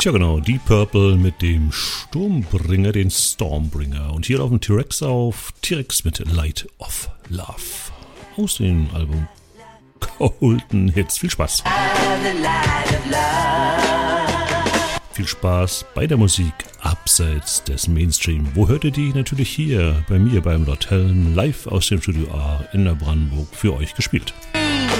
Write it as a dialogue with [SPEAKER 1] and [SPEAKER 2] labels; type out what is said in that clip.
[SPEAKER 1] Ja genau, Deep Purple mit dem Sturmbringer, den Stormbringer. Und hier auf dem T-Rex auf T-Rex mit Light of Love. Aus dem Album Golden Hits. Viel Spaß. Viel Spaß bei der Musik abseits des Mainstream. Wo hört ihr die? Natürlich hier bei mir beim Lord Helm live aus dem Studio A in der Brandenburg für euch gespielt.